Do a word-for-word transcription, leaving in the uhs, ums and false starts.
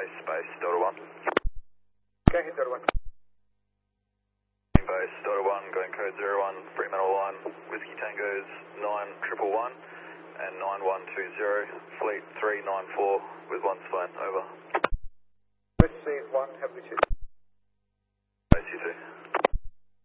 base, base, Delta one. Okay, hit Delta one. Base, Delta one, going code zero one, Fremantle line, Whiskey Tango's nine triple one and nine one two zero, fleet three nine four with one spine, over. Whiskey one, have we checked?